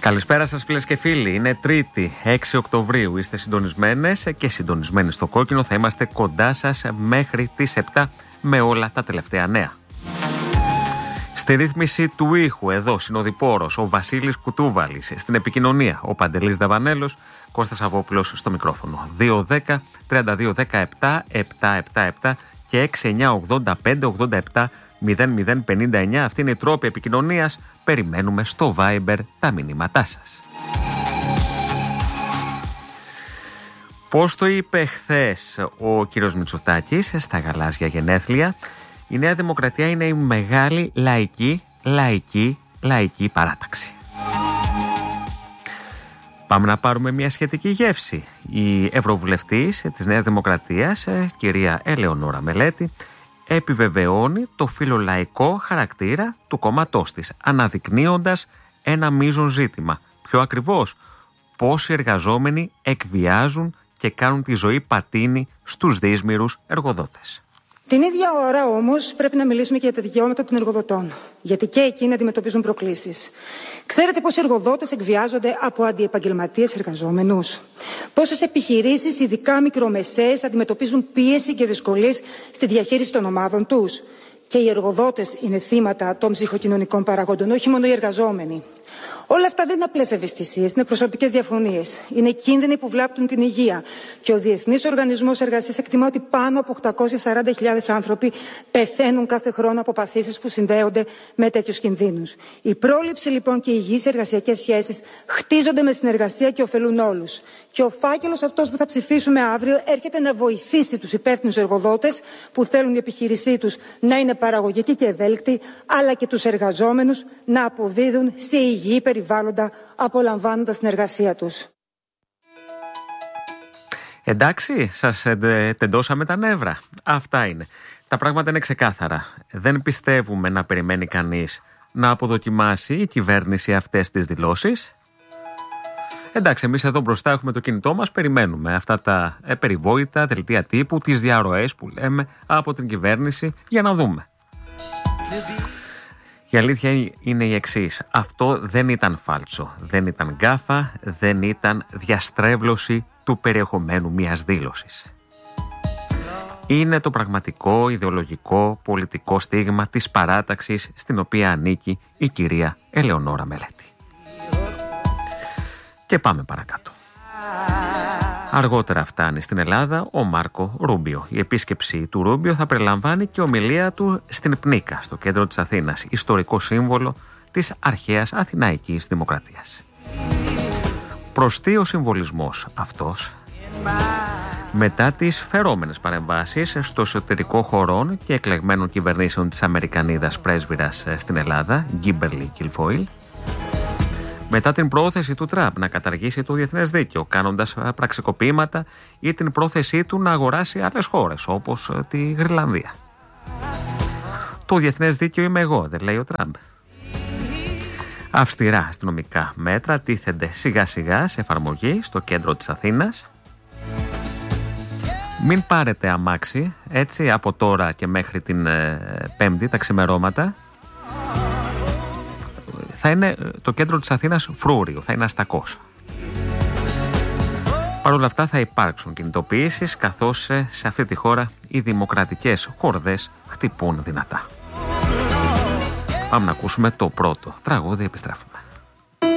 Καλησπέρα σας φίλες και φίλοι. Είναι Τρίτη, 6 Οκτωβρίου. Είστε συντονισμένες και συντονισμένοι στο κόκκινο. Θα είμαστε κοντά σας μέχρι τις 7 με όλα τα τελευταία νέα. Στη ρύθμιση του ήχου εδώ συνοδοιπόρος ο Βασίλης Κουτούβαλης. Στην επικοινωνία ο Παντελής Δαβανέλος, Κώστας Αβόπουλος στο μικρόφωνο. 210 32 17 777 και 6985 87 0059. Αυτή είναι η τρόπη επικοινωνίας. Περιμένουμε στο Viber τα μηνύματά σας. Πώς το είπε χθες ο κύριος Μητσοτάκης στα γαλάζια γενέθλια, η Νέα Δημοκρατία είναι η μεγάλη λαϊκή παράταξη. Πάμε να πάρουμε μια σχετική γεύση. Η Ευρωβουλευτής της Νέας Δημοκρατίας, κυρία Ελεονόρα Μελέτη, επιβεβαιώνει το φιλολαϊκό χαρακτήρα του κόμματός της, αναδεικνύοντας ένα μείζον ζήτημα. Πιο ακριβώς, πώς οι εργαζόμενοι εκβιάζουν και κάνουν τη ζωή πατίνι στους δύσμυρους εργοδότες. Την ίδια ώρα όμως πρέπει να μιλήσουμε και για τα δικαιώματα των εργοδοτών, γιατί και εκείνοι αντιμετωπίζουν προκλήσεις. Ξέρετε πώς οι εργοδότες εκβιάζονται από αντιεπαγγελματίες εργαζόμενους? Πόσες επιχειρήσεις, ειδικά μικρομεσαίες, αντιμετωπίζουν πίεση και δυσκολίες στη διαχείριση των ομάδων τους? Και οι εργοδότες είναι θύματα των ψυχοκοινωνικών παραγόντων, όχι μόνο οι εργαζόμενοι. Όλα αυτά δεν είναι απλές ευαισθησίες, είναι προσωπικές διαφωνίες. Είναι κίνδυνοι που βλάπτουν την υγεία. Και ο Διεθνής Οργανισμός Εργασίας εκτιμά ότι πάνω από 840.000 άνθρωποι πεθαίνουν κάθε χρόνο από παθήσεις που συνδέονται με τέτοιους κινδύνους. Η πρόληψη λοιπόν και οι υγιείς εργασιακές σχέσεις χτίζονται με συνεργασία και ωφελούν όλους. Και ο φάκελος αυτός που θα ψηφίσουμε αύριο έρχεται να βοηθήσει τους υπεύθυνους εργοδότες που θέλουν η επιχείρησή τους να είναι παραγωγική και ευέλικτη, αλλά και τους εργαζόμενους να αποδίδουν σε υγιή περιβάλλοντα, απολαμβάνοντας την εργασία τους. Εντάξει, σας τεντώσαμε τα νεύρα. Αυτά είναι. Τα πράγματα είναι ξεκάθαρα. Δεν πιστεύουμε να περιμένει κανείς να αποδοκιμάσει η κυβέρνηση αυτές τις δηλώσεις. Εντάξει, εμείς εδώ μπροστά έχουμε το κινητό μας, περιμένουμε αυτά τα περιβόητα δελτία τύπου, τις διαρροές που λέμε από την κυβέρνηση, για να δούμε. Η αλήθεια είναι η εξής. Αυτό δεν ήταν φάλτσο, δεν ήταν γκάφα, δεν ήταν διαστρέβλωση του περιεχομένου μιας δήλωσης. Είναι το πραγματικό ιδεολογικό πολιτικό στίγμα της παράταξης στην οποία ανήκει η κυρία Ελεονόρα Μελέτη. Και πάμε παρακάτω. Αργότερα φτάνει στην Ελλάδα ο Μάρκο Ρούμπιο. Η επίσκεψη του Ρούμπιο θα περιλαμβάνει και ομιλία του στην Πνίκα, στο κέντρο της Αθήνας, ιστορικό σύμβολο της αρχαίας Αθηναϊκής Δημοκρατίας. Προς τι ο συμβολισμός αυτός? Μετά τις φερόμενες παρεμβάσεις στο εσωτερικό χωρών και εκλεγμένων κυβερνήσεων της Αμερικανίδας πρέσβυρας στην Ελλάδα, Γκίμπερλι Κιλφόιλ, μετά την πρόθεση του Τραμπ να καταργήσει το διεθνές δίκαιο κάνοντας πραξικοπήματα ή την πρόθεσή του να αγοράσει άλλες χώρες όπως τη Γρυλανδία. Το διεθνές δίκαιο είμαι εγώ, δεν λέει ο Τραμπ. Αυστηρά αστυνομικά μέτρα τίθενται σιγά σιγά σε εφαρμογή στο κέντρο της Αθήνας. Μην πάρετε αμάξι έτσι από τώρα και μέχρι την Πέμπτη τα ξημερώματα. Θα είναι το κέντρο της Αθήνας φρούριο, θα είναι αστακός. Παρ' όλα αυτά θα υπάρξουν κινητοποιήσεις, καθώς σε αυτή τη χώρα οι δημοκρατικές χορδές χτυπούν δυνατά. Πάμε να ακούσουμε το πρώτο τραγούδι, επιστρέφουμε.